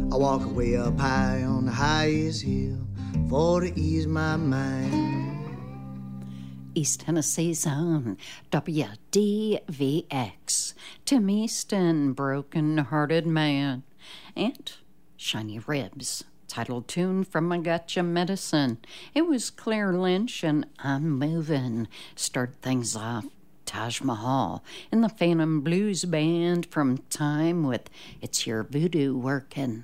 I walk way up high on the highest hill for to ease my mind. East Tennessee's own WDVX, Tim Easton, Broken-Hearted Man, and Shiny Ribs, title tune from I Gotcha Medicine. It was Claire Lynch and I'm Movin'. Start things off, Taj Mahal and the Phantom Blues Band from Time with It's Your Voodoo Workin'.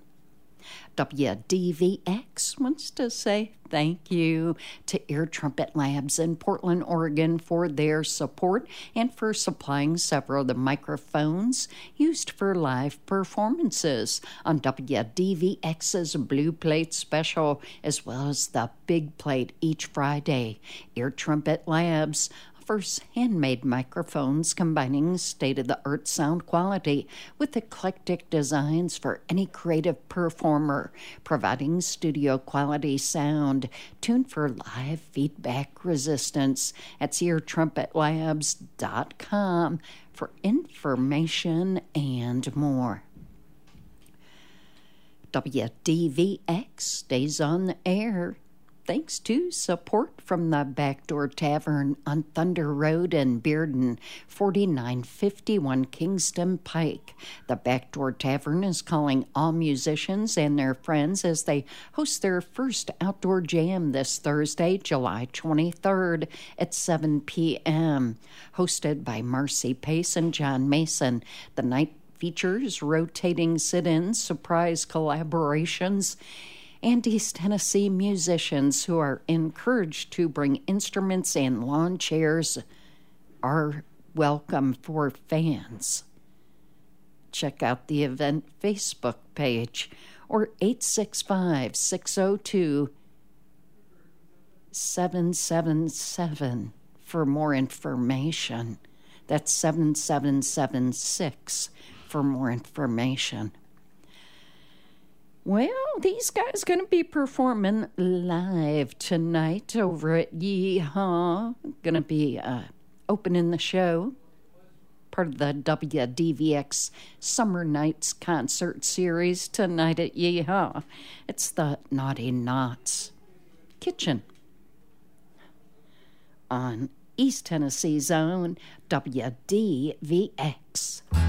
WDVX wants to say thank you to Ear Trumpet Labs in Portland, Oregon for their support and for supplying several of the microphones used for live performances on WDVX's Blue Plate special, as well as the Big Plate each Friday. Ear Trumpet Labs offers handmade microphones combining state-of-the-art sound quality with eclectic designs for any creative performer, providing studio-quality sound tuned for live feedback resistance. That's eartrumpetlabs.com for information and more. WDVX stays on the air thanks to support from the Backdoor Tavern on Thunder Road in Bearden, 4951 Kingston Pike. The Backdoor Tavern is calling all musicians and their friends as they host their first outdoor jam this Thursday, July 23rd at 7 p.m. Hosted by Marcy Pace and John Mason. The night features rotating sit-ins, surprise collaborations, and East Tennessee musicians who are encouraged to bring instruments and lawn chairs are welcome for fans. Check out the event Facebook page or 865-602-7777 for more information. That's 7776 for more information. Well, these guys going to be performing live tonight over at Yeehaw. Going to be opening the show, part of the WDVX Summer Nights concert series tonight at Yeehaw. It's the Naughty Knots Kitchen on East Tennessee's own WDVX.